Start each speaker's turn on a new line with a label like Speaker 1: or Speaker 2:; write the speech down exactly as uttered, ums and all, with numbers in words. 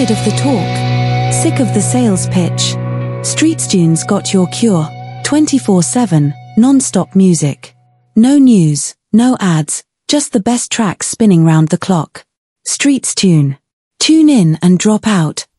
Speaker 1: Tired of the talk? Sick of the sales pitch? StreetsTunes got your cure. twenty-four seven, non-stop music. No news, no ads, just the best tracks spinning round the clock. StreetsTune. Tune in and drop out.